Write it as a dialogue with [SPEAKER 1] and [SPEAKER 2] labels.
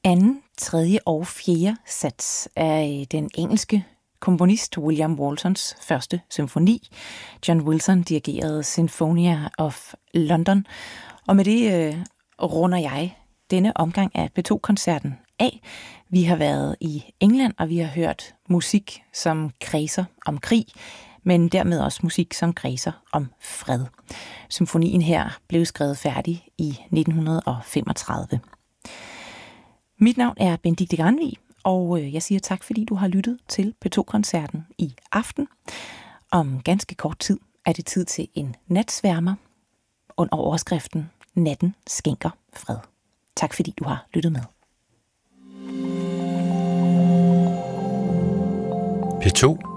[SPEAKER 1] Anden, tredje og fjerde sats af den engelske komponist William Waltons første symfoni. John Wilson dirigerede Sinfonia of London. Og med det runder jeg denne omgang af P2-koncerten af. Vi har været i England, og vi har hørt musik, som kredser om krig, men dermed også musik, som kredser om fred. Symfonien her blev skrevet færdig i 1935. Mit navn er Benedikte Granvig, og jeg siger tak, fordi du har lyttet til P2-koncerten i aften. Om ganske kort tid er det tid til en natsværmer under overskriften Natten skænker fred. Tak fordi du har lyttet med.
[SPEAKER 2] P2